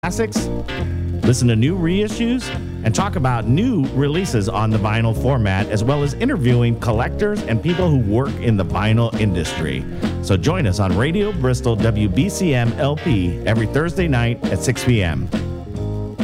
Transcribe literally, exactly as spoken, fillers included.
classics, listen to new reissues, and talk about new releases on the vinyl format, as well as interviewing collectors and people who work in the vinyl industry. So join us on Radio Bristol W B C M L P every Thursday night at six p.m.